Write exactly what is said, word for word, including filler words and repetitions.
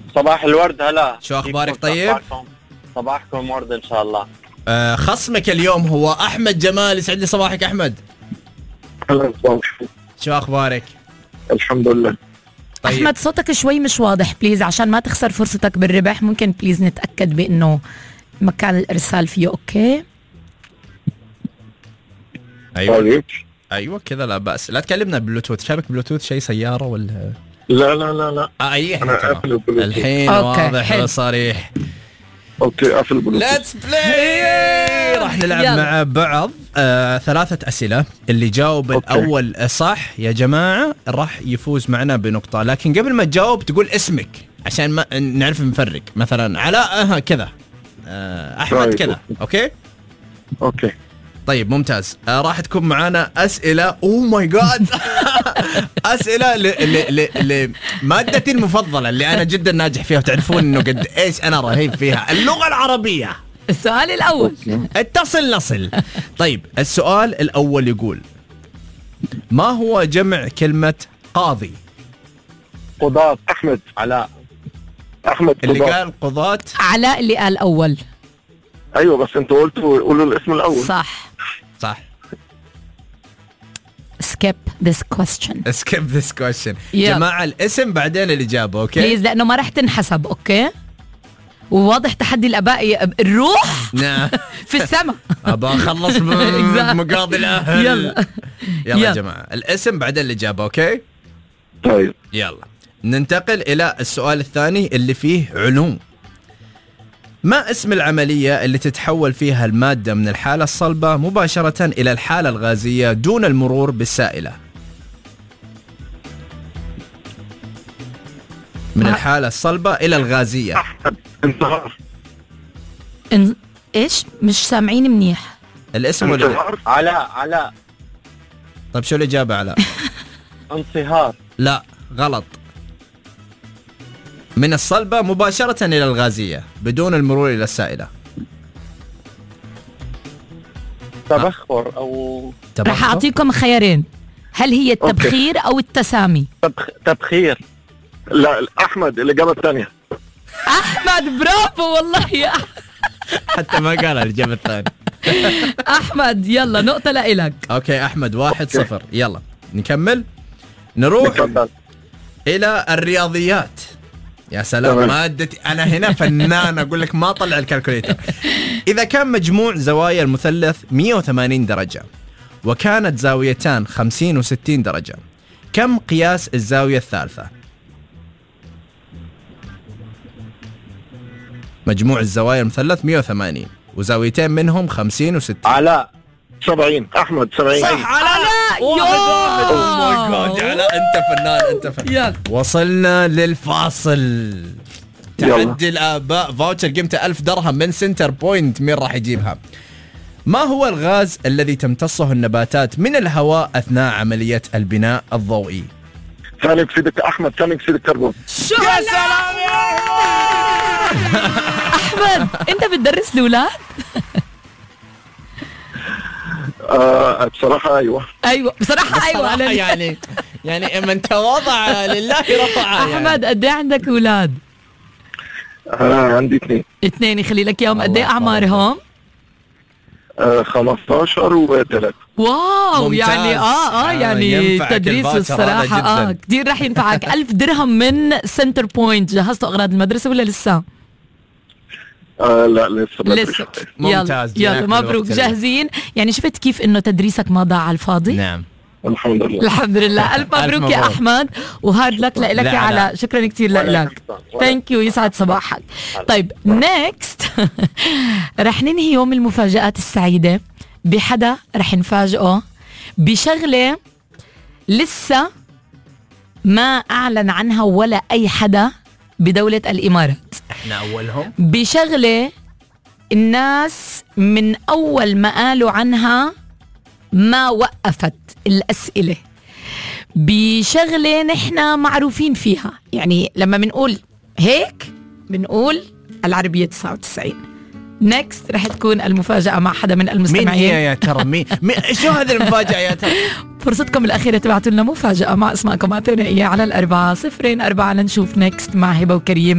صباح الورد. هلا شو أخبارك؟ طيب صباحكم ورد إن شاء الله. آه خصمك اليوم هو أحمد جمال. يسعد لي صباحك أحمد. هلا شو أخبارك؟ الحمد لله. طيب. أحمد صوتك شوي مش واضح بليز عشان ما تخسر فرصتك بالربح. ممكن بليز نتأكد بأنه مكان الإرسال فيه أوكي؟ أيوة طيب. أيوة كذا لا بأس. لا تكلمنا بلوتوث. شابك بلوتوث شيء سيارة ولا؟ لا لا لا لا آه أيه أنا قافل البلوتوث الحين. واضح وصريح. اوكي قافل البلوتوث. ليتس بلاي. راح نلعب يلا. مع بعض آه ثلاثة أسئلة. اللي جاوب أوكي. الأول صح يا جماعة راح يفوز معنا بنقطة. لكن قبل ما تجاوب تقول اسمك عشان ما نعرف نفرق. مثلا علاء آه كذا آه أحمد كذا. أوكي أوكي طيب ممتاز. آه راح تكون معانا أسئلة. أوه ماي جاد. أسئلة لمادتي المفضلة اللي أنا جدا ناجح فيها وتعرفون إنه قد إيش أنا رهيب فيها، اللغة العربية. السؤال الأول اتصل نصل. طيب السؤال الأول يقول ما هو جمع كلمة قاضي؟ قضاة. أحمد. علاء. أحمد اللي قال قضاة. علاء اللي قال أول. أيوة بس أنتوا قلتوا قولوا الاسم الأول. صح صح. skip this question. skip this question. yep. جماعة الاسم بعدين الإجابة. أوكي بليز لأنه ما رح تنحسب. أوكي وواضح تحدي الآباء. الروح نعم في السماء. أبغى أخلص بمقاضي الأهل. يلا يلا يا جماعة الاسم بعدين الإجابة. أوكي طيب يلا ننتقل إلى السؤال الثاني اللي فيه علوم. ما اسم العملية اللي تتحول فيها المادة من الحالة الصلبة مباشرة إلى الحالة الغازية دون المرور بالسائلة؟ من الحالة الصلبة إلى الغازية. انتهار. إن... إيش مش سامعين منيح. الاسم ولا علاء. علاء. طيب شو الإجابة علاء؟ انصهار. لا غلط. من الصلبة مباشرة إلى الغازية بدون المرور إلى السائلة. تبخر أو رح أعطيكم خيارين. هل هي التبخير أوكي. أو التسامي؟ تبخ... تبخير. لا أحمد الإجابة الثانية. أحمد برافو والله يا حتى ما قال الإجابة الثانية. أحمد يلا نقطة لإلك. أوكي أحمد واحد أوكي. صفر. يلا نكمل. نروح نكمل. إلى الرياضيات. يا سلام مادتي أنا هنا فنان. أقول لك ما طلع الكالكوليتر. إذا كان مجموع زوايا المثلث مية وثمانين درجة وكانت زاويتان خمسين وستين درجة كم قياس الزاوية الثالثة؟ مجموع الزوايا المثلث مية وثمانين وزاويتين منهم خمسين وستين. علاء. سبعين. أحمد سبعين. صح علاء. واحد واحد. أوه ماي جاد علاء أنت فنان أنت فنان. وصلنا للفاصل. تعدي الآباء فاوتشر قيمته ألف درهم من سنتر بوينت. مين راح يجيبها؟ ما هو الغاز الذي تمتصه النباتات من الهواء أثناء عملية البناء الضوئي؟ ثاني أكسيد أحمد ثاني أكسيد الكربون. يا سلام يا أحمد أنت بتدرس الأولاد؟ آه بصراحة أيوة. أيوة بصراحة أيوة. أنا يعني يعني من تواضع لله رفعه. أحمد قد إيه عندك أولاد؟ آه عندي اثنين. اثنين يخلي لك يوم. قد إيه أعمارهم؟ آه خمستاشر وثلاثة. واو ممتاز. يعني آه آه يعني تدريس الصراحة آه كتير راح ينفعك. ألف درهم من سنتر بوينت. جهزتوا أغراض المدرسة ولا لسه؟ آه لا لسه لسه. ممتاز. يلا, يلا مبروك جاهزين. يعني شفت كيف إنه تدريسك ما ضاع على الفاضي؟ نعم الحمد لله. الحمد لله. ألف مبروك يا أحمد وهارد لك لك يا علاء. شكرا كتير لك. ثانك يو يسعد صباحك. طيب نيكست رح ننهي يوم المفاجآت السعيدة بحدا رح نفاجئه بشغلة لسه ما أعلن عنها ولا أي حدا بدولة الإمارات. احنا أولهم. بشغلة الناس من أول ما قالوا عنها ما وقفت الأسئلة. بشغلة نحن معروفين فيها. يعني لما بنقول هيك بنقول العربية تسعة وتسعين. نيكست رح تكون المفاجأة مع حدا من المستمعين. مين هي يا ترى؟ مين؟ شو هذه المفاجأة يا ترى؟ فرصتكم الأخيرة تبعتوا لنا مفاجأة مع اسمائكم. اعطونا إياه على الأربعة صفرين أربعة لنشوف نيكست مع هبة وكريم.